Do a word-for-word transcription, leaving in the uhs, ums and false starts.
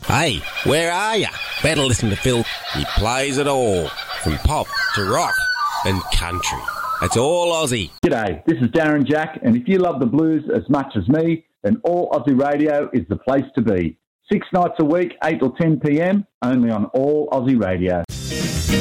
Hey, where are ya? Better listen to Phil. He plays it all, from pop to rock and country. It's all Aussie. G'day, this is Darren Jack, and if you love the blues as much as me, then All Aussie Radio is the place to be. Six nights a week, eight till ten p.m, only on All Aussie Radio.